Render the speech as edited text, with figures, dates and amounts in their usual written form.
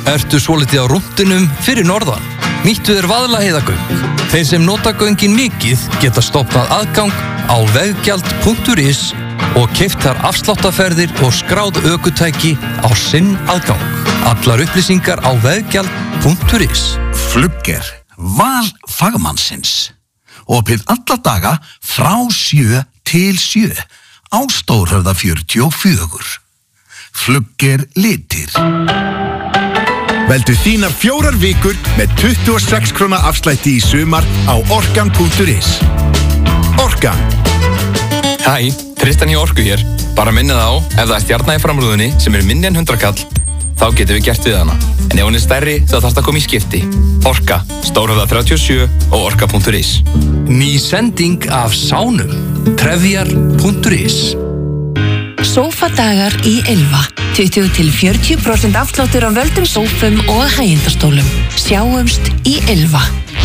Ertu svolítið á rúntinum fyrir norðan? Nýttu þér Vaðlaheiðargöng. Þeir sem nota göngin mikið geta stofnað aðgang á veggjald.is og keypt þar afsláttarferðir og skráð ökutæki á sinn aðgang. Allar upplýsingar á veggjald.is. Flugger, val fagmannsins. Opið alla daga frá 7 til 7 á Stórhöfða 44. Flugger litir. Veldu þínar 4 vikur með 26 króna afslætti í sumar á orkan.is. Orkan. Hæ, Tristan hjá Orku hér. Bara minna það á, ef það stjarna í framrúðunni sem minni en 100 kall, þá getum við gert við hana. En ef hún stærri, þá þarfst að koma í skipti. Orka, Stórhöfða 37 og orka.is. Ný sending af Sánum. Trefjar.is. Sófadagar í Ylva. 20-40% afsláttur á völdum sófum og hægindastólum. Sjáumst í Ylva.